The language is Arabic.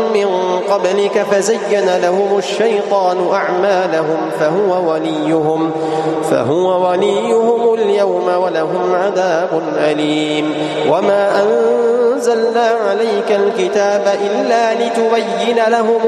من قبلك فزين لهم الشيطان أعمالهم فهو وليهم اليوم ولهم عذاب أليم. وما أنزلنا عليك الكتاب إلا لتبين لهم